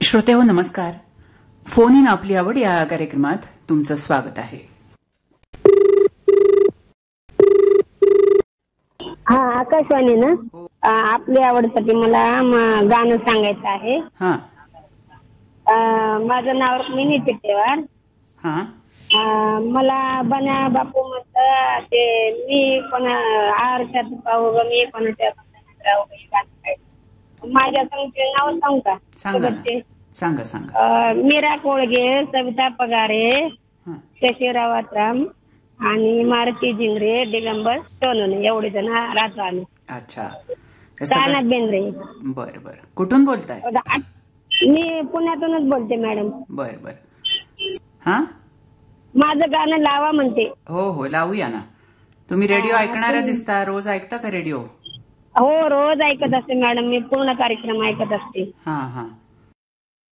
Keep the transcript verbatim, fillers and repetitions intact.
श्रोतेहो नमस्कार. Phone in आपली आवड या कार्यक्रमात तुमचं स्वागत आहे. हा आकाशवाणी ना. आपली आवडसाठी मला म- गाणं सांगायचं आहे. हा अं, माझं नाव रुक्मिणी चिट्टेवार. हा अं, मला बना बापू म्हणतं ते मी कोणा आरशात पाहू ग मी कोणाच्या बंधनात राहू ग हे गाणं गायचं. माझ्या संगीचे नाव सांगू का? सांगा सोबतचे. ना. सांगा सांगा. अं, मीरा कोळगे, सविता पगारे, हा शशिराव आत्राम आणि मारुती जिंगरे, दिगंबर सोनवणे एवढे जण राहतो आम्ही. अच्छा. हे कानात सगळं बेंद्रे. बर बर. कुठून बोलताय? मी पुण्यातूनच बोलते मॅडम. बर बर. हा माझं गाणं लावा म्हणते. हो हो लावूया ना. तुम्ही रेडिओ ऐकणाऱ्या दिसता. रोज ऐकता का रेडिओ? हो रोज ऐकत असते मॅडम. मी पूर्ण कार्यक्रम ऐकत असते. हा हा